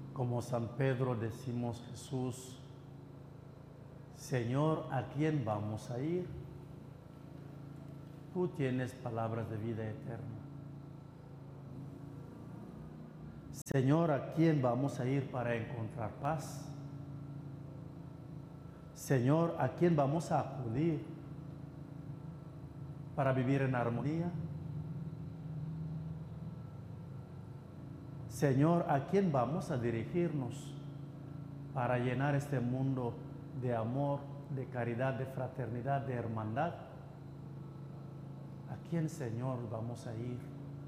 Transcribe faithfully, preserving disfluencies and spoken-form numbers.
Como San Pedro decimos, Jesús, Señor, ¿a quién vamos a ir? Tú tienes palabras de vida eterna. Señor, ¿a quién vamos a ir para encontrar paz? Señor, ¿a quién vamos a acudir para vivir en armonía? Señor, ¿a quién vamos a dirigirnos para llenar este mundo de amor, de caridad, de fraternidad, de hermandad? ¿A quién, Señor, vamos a ir?